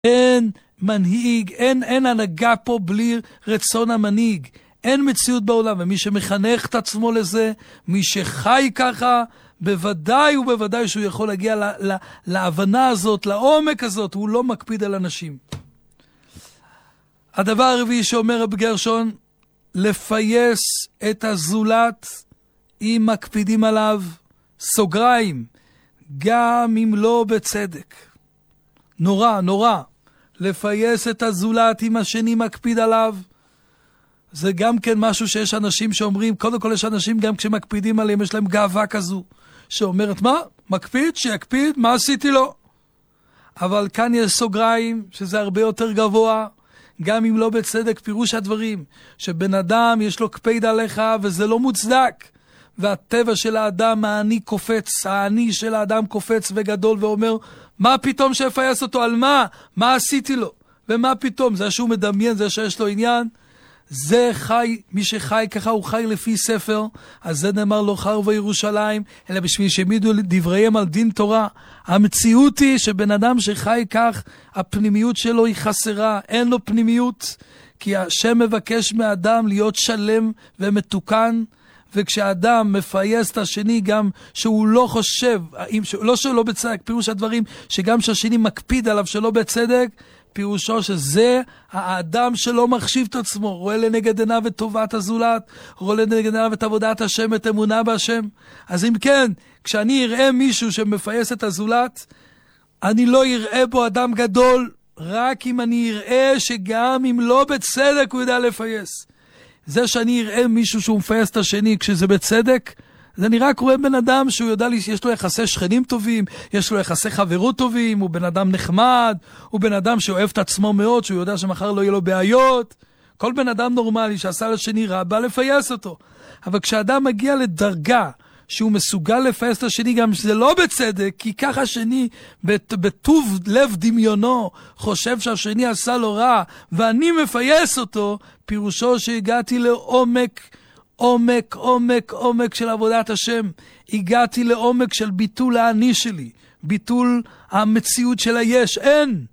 אין מנהיג, אין הנהגה פה בלי רצון המנהיג. אין מציאות בעולם, ומי שמחנך את עצמו לזה, מי שחי ככה, בוודאי ובוודאי שהוא יכול להגיע להבנה הזאת, לעומק הזאת, הוא לא מקפיד על אנשים. הדבר הרביעי שאומר רב גרשון, לפייס את הזולת אם מקפידים עליו, סוגריים, גם אם לא בצדק. נורא. לפייס את הזולת אם השני מקפיד עליו, זה גם כן משהו שיש אנשים שאומרים, קודם כל יש אנשים גם כשמקפידים עליהם, יש להם גאווה כזו, שאומרת, מה? מקפיד? שיקפיד? מה עשיתי לו? אבל כאן יש סוגריים, שזה הרבה יותר גבוה, גם אם לא בצדק, פירוש הדברים, שבן אדם יש לו קפיד עליך, וזה לא מוצדק. והטבע של האדם, האני של האדם קופץ וגדול, ואומר, מה פתאום שיפייס אותו? על מה? מה עשיתי לו? ומה פתאום? זה שהוא מדמיין, זה שיש לו עניין. זה חי, מי שחי ככה הוא חי לפי ספר, אז זה נאמר לא חרב ירושלים, אלא בשביל שמידו דבריהם על דין תורה. המציאות היא שבן אדם שחי כך, הפנימיות שלו היא חסרה, אין לו פנימיות, כי השם מבקש מאדם להיות שלם ומתוקן, וכשאדם מפייס את השני גם שהוא לא חושב, לא שלא בצדק, פירוש הדברים שגם שהשני מקפיד עליו שלא בצדק, פירושו שזה האדם שלא מחשיב את עצמו, רואה לנגד עיניו את טובת הזולת, רואה לנגד עיניו את עבודת השם, את אמונה בהשם. אז אם כן, כשאני אראה מישהו שמפייס את הזולת, אני לא אראה בו אדם גדול, רק אם אני אראה שגם אם לא בצדק הוא יודע לפייס. זה שאני אראה מישהו שהוא מפייס את השני כשזה בצדק, זה נראה קורה בן אדם שהוא יודע לי שיש לו יחסי שכנים טובים, יש לו יחסי חברות טובים, הוא בן אדם נחמד, הוא בן אדם שאוהב את עצמו מאוד, שהוא יודע שמחר לא יהיה לו בעיות. כל בן אדם נורמלי שעשה לשני רע, בא לפייס אותו. אבל כשאדם מגיע לדרגה שהוא מסוגל לפייס את השני גם שזה לא בצדק, כי ככה השני בטוב לב דמיונו חושב שהשני עשה לו רע, ואני מפייס אותו, פירושו שהגעתי עומק של עבודת השם. הגעתי לעומק של ביטול האני שלי, ביטול המציאות של היש. אין.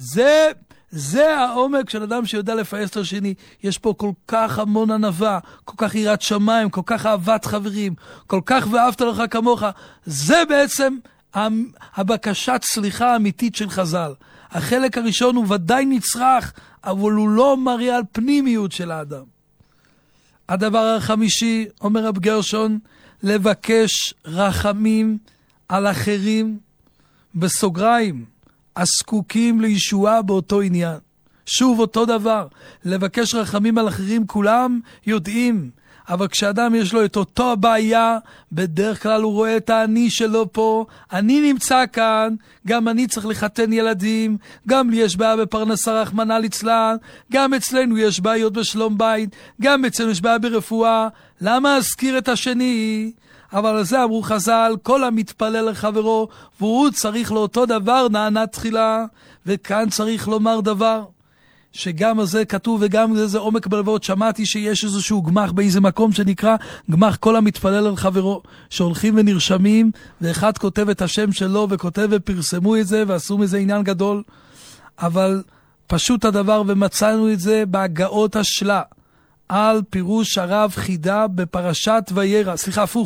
זה העומק של אדם שיודע לפייס את השני. יש פה כל כך המון ענווה, כל כך יראת שמיים, כל כך אהבת חברים, כל כך ואהבת לך כמוך. זה בעצם הבקשת סליחה האמיתית של חז"ל. החלק הראשון הוא ודאי נצרך, אבל הוא לא מראה על פנימיות של האדם. הדבר החמישי, אומר רב גרשון, לבקש רחמים על אחרים, בסוגריים, הזקוקים לישועה באותו עניין. שוב אותו דבר, לבקש רחמים על אחרים כולם יודעים, אבל כשאדם יש לו את אותו הבעיה, בדרך כלל הוא רואה את האני שלו פה, אני נמצא כאן, גם אני צריך לחתן ילדים, גם לי יש בעיה בפרנסה רחמנא ליצלן, גם אצלנו יש בעיות בשלום בית, גם אצלנו יש בעיה ברפואה, למה אזכיר את השני? אבל על זה אמרו חז"ל, כל המתפלל לחברו, והוא צריך לאותו דבר נענה תחילה, וכאן צריך לומר דבר. שגם הזה כתוב וגם זה עומק בלבבות. שמעתי שיש איזשהו גמח באיזה מקום שנקרא גמח כל המתפלל על חברו, שהולכים ונרשמים, ואחד כותב את השם שלו וכותב ופרסמו את זה ועשו מזה עניין גדול. אבל פשוט הדבר, ומצאנו את זה בהגאות השלה על פירוש הרב חידה בפרשת וירא,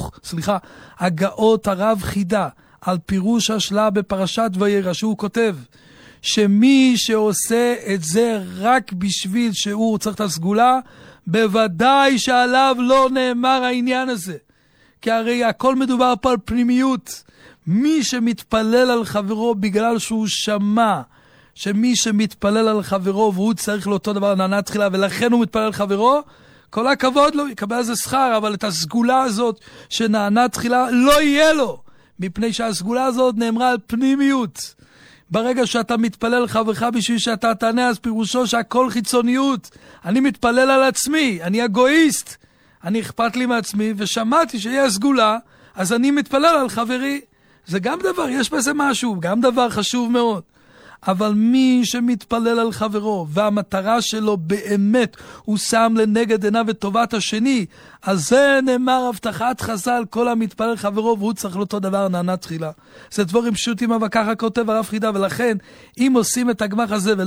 הגאות הרב חידה על פירוש השלה בפרשת וירא, שהוא כותב שמי שעושה את זה רק בשביל שהוא צריך את הסגולה, בוודאי שעליו לא נאמר העניין הזה. כי הרי הכל מדובר פה על פנימיות. מי שמתפלל על חברו בגלל שהוא שמע שמי שמתפלל על חברו והוא צריך לאותו דבר נענה תחילה, ולכן הוא מתפלל על חברו, כל הכבוד לו, יקבל על זה שכר, אבל את הסגולה הזאת שנענה תחילה לא יהיה לו, מפני שהסגולה הזאת נאמרה על פנימיות. ברגע שאתה מתפלל על חברך בשביל שאתה תענה, אז פירושו שהכל חיצוניות. אני מתפלל על עצמי, אני אגואיסט, אני אכפת לי מעצמי, ושמעתי שיש סגולה, אז אני מתפלל על חברי. זה גם דבר, יש בזה משהו, גם דבר חשוב מאוד. אבל מי שמתפלל על חברו, והמטרה שלו באמת, הוא שם לנגד עיניו את טובת השני, אז זה נאמר הבטחת חז"ל, כל המתפלל חברו, והוא צריך לאותו דבר נענה תחילה. זה דברים פשוטים, אבל ככה כותב הרב חידה, ולכן, אם עושים את הגמח הזה,